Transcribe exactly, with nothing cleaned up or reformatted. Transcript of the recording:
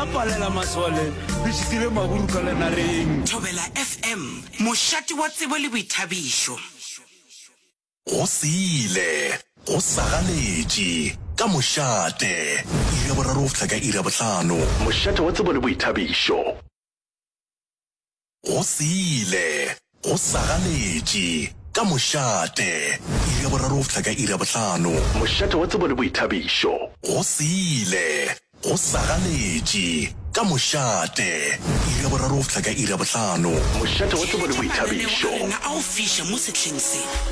nna palela masole le šitile maburu ka lenareng. Thobela F M mošate wa tsebo le boithabišo. Go sile go sagaletše ka mošate ira boraro fihla ka ira bohlano mošate wa tsebo le boithabišo. Go sile go sagaletše ka mošate ira boraro fihla ka ira bohlano mošate wa tsebo le boithabišo. Go sile go sagaletše ka mošate ira boraro fihla ka ira bohlano mošate wa tsebo le boithabišo. Na au fiša mo setleng se.